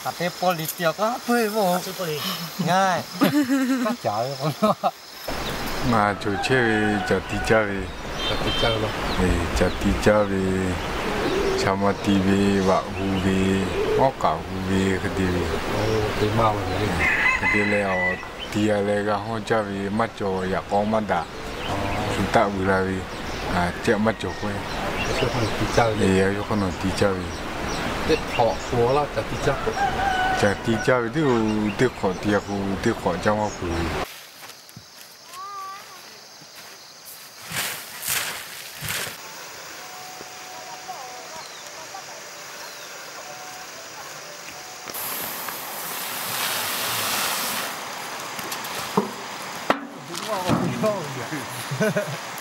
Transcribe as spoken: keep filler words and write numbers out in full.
cà phê poli tiêu có phê vô ngay các chợ con mà chủ chơi chợ tí chơi chợ tí chơi luôn chợ tí chơi chào mà tí về và hú về ngó cả hú về cái gì cái màu này cái gì leo tí là cái họ chơi về mắt cho ya con mắt đã chúng ta vừa là về à chợ mắt cho quên cho con tí chơi thì cho con tí chơi để họ của là chợ tí chơi chợ tí chơi thì thì khó thì khó thì khó trong học Oh, yeah.